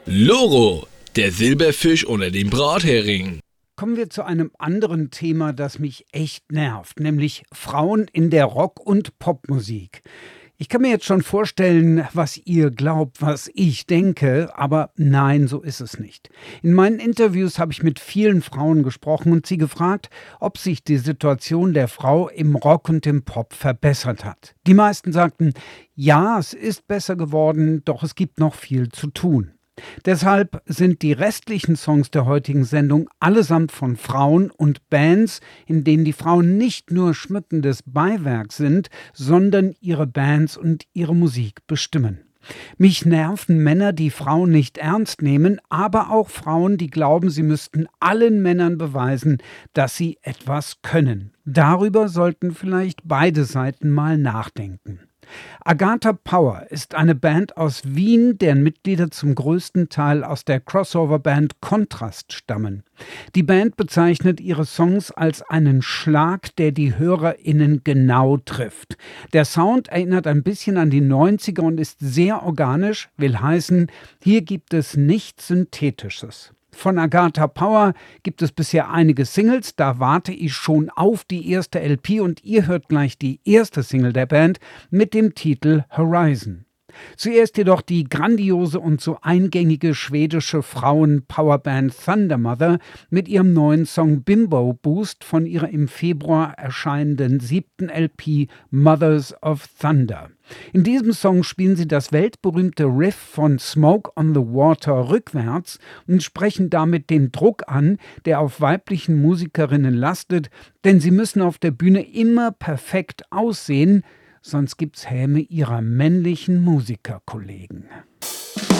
Loro, der Silberfisch unter dem Brathering. Kommen wir zu einem anderen Thema, das mich echt nervt, nämlich Frauen in der Rock- und Popmusik. Ich kann mir jetzt schon vorstellen, was ihr glaubt, was ich denke, aber nein, so ist es nicht. In meinen Interviews habe ich mit vielen Frauen gesprochen und sie gefragt, ob sich die Situation der Frau im Rock und im Pop verbessert hat. Die meisten sagten, ja, es ist besser geworden, doch es gibt noch viel zu tun. Deshalb sind die restlichen Songs der heutigen Sendung allesamt von Frauen und Bands, in denen die Frauen nicht nur schmückendes Beiwerk sind, sondern ihre Bands und ihre Musik bestimmen. Mich nerven Männer, die Frauen nicht ernst nehmen, aber auch Frauen, die glauben, sie müssten allen Männern beweisen, dass sie etwas können. Darüber sollten vielleicht beide Seiten mal nachdenken. Agatha Power ist eine Band aus Wien, deren Mitglieder zum größten Teil aus der Crossover-Band Kontrast stammen. Die Band bezeichnet ihre Songs als einen Schlag, der die HörerInnen genau trifft. Der Sound erinnert ein bisschen an die 90er und ist sehr organisch, will heißen, hier gibt es nichts Synthetisches. Von Agatha Power gibt es bisher einige Singles, da warte ich schon auf die erste LP und ihr hört gleich die erste Single der Band mit dem Titel Horizon. Zuerst jedoch die grandiose und so eingängige schwedische Frauen-Powerband Thunder Mother mit ihrem neuen Song Bimbo Boost von ihrer im Februar erscheinenden 7. LP Mothers of Thunder. In diesem Song spielen sie das weltberühmte Riff von Smoke on the Water rückwärts und sprechen damit den Druck an, der auf weiblichen Musikerinnen lastet, denn sie müssen auf der Bühne immer perfekt aussehen, sonst gibt's Häme ihrer männlichen Musikerkollegen.